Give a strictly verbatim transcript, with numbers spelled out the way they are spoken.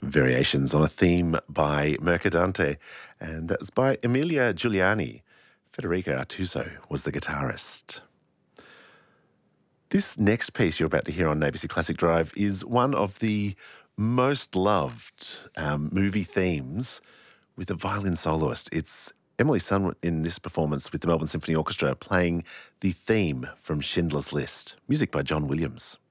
Variations on a Theme by Mercadante, and that's by Emilia Giuliani. Federico Artuso was the guitarist. This next piece you're about to hear on A B C Classic Drive is one of the most loved um, movie themes with a violin soloist. It's Emily Sun in this performance with the Melbourne Symphony Orchestra playing the theme from Schindler's List, music by John Williams.